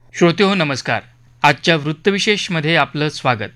श्रोते हो नमस्कार. आजच्या वृत्तविशेषमध्ये आपलं स्वागत.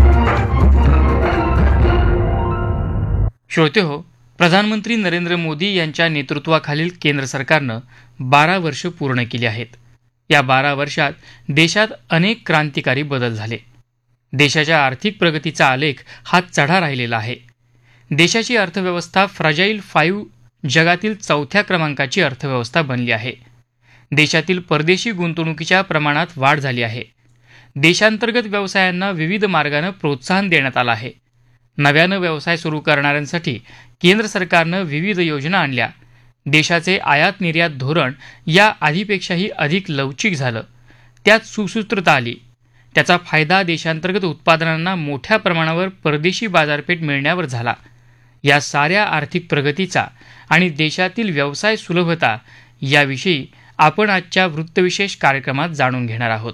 श्रोते हो, प्रधानमंत्री नरेंद्र मोदी यांच्या नेतृत्वाखालील केंद्र सरकारनं 12 वर्ष पूर्ण केली आहेत. या 12 वर्षात देशात अनेक क्रांतिकारी बदल झाले. देशाच्या आर्थिक प्रगतीचा आलेख हा चढा राहिलेला आहे. देशाची अर्थव्यवस्था फ्रजाईल 5 जगातील 4थ्या क्रमांकाची अर्थव्यवस्था बनली आहे. देशातील परदेशी गुंतवणुकीच्या प्रमाणात वाढ झाली आहे. देशांतर्गत व्यवसायांना विविध मार्गानं प्रोत्साहन देण्यात आलं आहे. नव्यानं व्यवसाय सुरू करणाऱ्यांसाठी केंद्र सरकारनं विविध योजना आणल्या. देशाचे आयात निर्यात धोरण या आधीपेक्षाही अधिक लवचिक झालं. त्यात सुसूत्रता आली. त्याचा फायदा देशांतर्गत उत्पादनांना मोठ्या प्रमाणावर परदेशी बाजारपेठ मिळण्यावर झाला. या साऱ्या आर्थिक प्रगतीचा आणि देशातील व्यवसाय सुलभता याविषयी आपण आजच्या वृत्तविशेष कार्यक्रमात जाणून घेणार आहोत.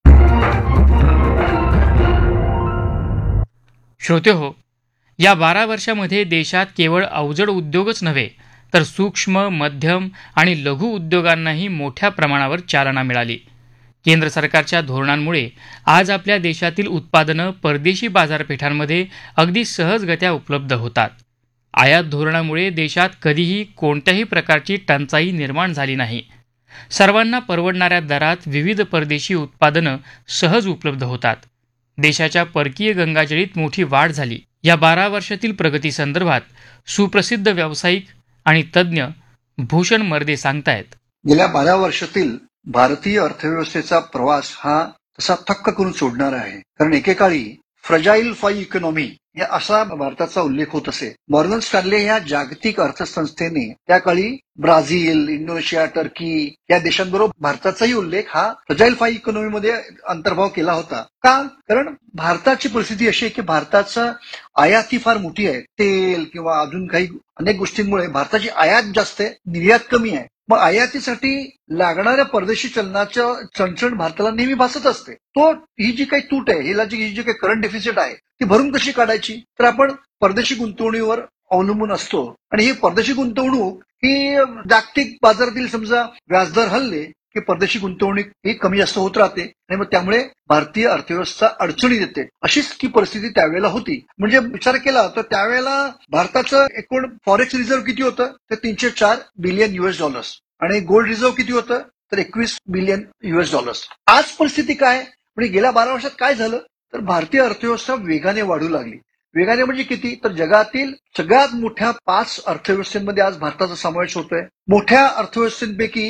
श्रोते हो, या 12 वर्षामध्ये देशात केवळ अवजड उद्योगच नव्हे तर सूक्ष्म, मध्यम आणि लघु उद्योगांनाही मोठ्या प्रमाणावर चालना मिळाली. केंद्र सरकारच्या धोरणांमुळे आज आपल्या देशातील उत्पादनं परदेशी बाजारपेठांमध्ये अगदी सहजगत्या उपलब्ध होतात. आयात धोरणामुळे देशात कधीही कोणत्याही प्रकारची टंचाई निर्माण झाली नाही. सर्वांना परवडणाऱ्या दरात विविध परदेशी उत्पादनं सहज उपलब्ध होतात. देशाच्या परकीय गंगाजळीत मोठी वाढ झाली. या 12 वर्षातील प्रगतीसंदर्भात सुप्रसिद्ध व्यावसायिक आणि तज्ज्ञ भूषण मर्दे सांगतायत. गेल्या 12 वर्षातील भारतीय अर्थव्यवस्थेचा प्रवास हा तसा थक्क करून सोडणारा आहे. कारण एकेकाळी फ्रजाईल 5 इकॉनॉमी या असा भारताचा उल्लेख होत असे. मॉर्गन स्टॅनले या जागतिक अर्थसंस्थेने त्या काळी ब्राझील, इंडोनेशिया, टर्की या देशांबरोबर भारताचाही उल्लेख हा फ्रजाईल 5 इकॉनॉमीमध्ये अंतर्भाव केला होता. का? कारण भारताची परिस्थिती अशी आहे की भारताचं आयात ही फार मोठी आहे. तेल किंवा अजून काही अनेक गोष्टींमुळे भारताची आयात जास्त आहे, निर्यात कमी आहे. मग आयातीसाठी लागणाऱ्या परदेशी चलनाचं चणचण भारताला नेहमी भासत असते. ही जी काही तूट आहे, ही जी काही करंट डेफिसिट आहे ती भरून कशी काढायची? तर आपण परदेशी गुंतवणुकीवर अवलंबून असतो. आणि ही परदेशी गुंतवणूक ही जागतिक बाजारातील समजा व्याजदर हलले की परदेशी गुंतवणूक ही कमी जास्त होत राहते आणि मग त्यामुळे भारतीय अर्थव्यवस्था अडचणीत येते. अशीच ती परिस्थिती त्यावेळेला होती. म्हणजे विचार केला तर त्यावेळेला भारताचं एकूण फॉरेक्स रिझर्व्ह किती होतं? तर $304 बिलियन आणि गोल्ड रिझर्व्ह किती होतं? तर $21 बिलियन. आज परिस्थिती काय? म्हणजे गेल्या 12 वर्षात काय झालं? तर भारतीय अर्थव्यवस्था वेगाने वाढू लागली. वेगाने म्हणजे किती? तर जगातील सगळ्यात मोठ्या 5 अर्थव्यवस्थेमध्ये आज भारताचा समावेश होतोय. मोठ्या अर्थव्यवस्थेपैकी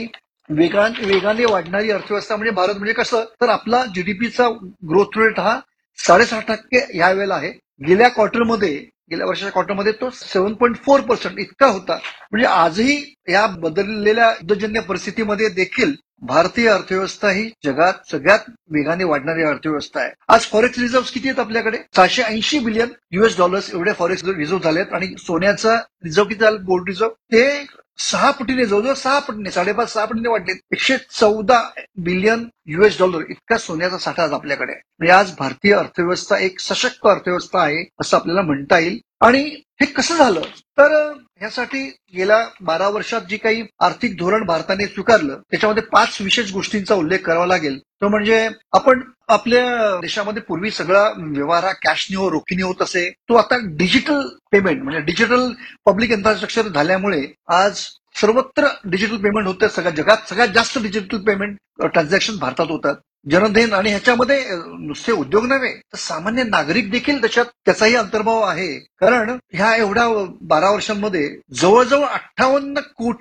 वेगाने वाढणारी अर्थव्यवस्था म्हणजे भारत. म्हणजे कसं? तर आपला जीडीपीचा ग्रोथ रेट हा 6.5% ह्या वेळेला आहे. गेल्या वर्षाच्या क्वार्टरमध्ये तो 7.4% इतका होता. म्हणजे आजही या बदललेल्या युद्धजन्य परिस्थितीमध्ये देखील भारतीय अर्थव्यवस्था ही जगात सगळ्यात वेगाने वाढणारी अर्थव्यवस्था आहे. आज फॉरेक्स रिझर्व्ह किती आहेत आपल्याकडे? $780 बिलियन एवढे फॉरेक्स रिझर्व्ह झालेत. आणि सोन्याचा रिझर्व्ह किती झाला? गोल्ड रिझर्व्ह ते 6 पटीने, जवळजवळ 6 पटीने, 5.5-6 पटीने वाढले. $114 बिलियन इतका सोन्याचा साठा आज आपल्याकडे आहे. म्हणजे आज भारतीय अर्थव्यवस्था एक सशक्त अर्थव्यवस्था आहे असं आपल्याला म्हणता येईल. आणि हे कसं झालं? तर ह्यासाठी गेल्या 12 वर्षात जी काही आर्थिक धोरण भारताने स्वीकारलं त्याच्यामध्ये 5 विशेष गोष्टींचा उल्लेख करावा लागेल. तो म्हणजे आपण आपल्या देशामध्ये पूर्वी सगळा व्यवहार हा कॅशने रोखीने होत असे, तो आता डिजिटल पेमेंट म्हणजे डिजिटल पब्लिक इन्फ्रास्ट्रक्चर झाल्यामुळे आज सर्वत्र डिजिटल पेमेंट होतं. जगात सगळ्यात जास्त डिजिटल पेमेंट ट्रान्झॅक्शन भारतात होतात. जनधन आणि ह्याच्यामध्ये नुसते उद्योग नव्हे तर सामान्य नागरिक देखील त्याचाही अंतर्भाव आहे. कारण ह्या एवढ्या 12 वर्षांमध्ये जवळजवळ 58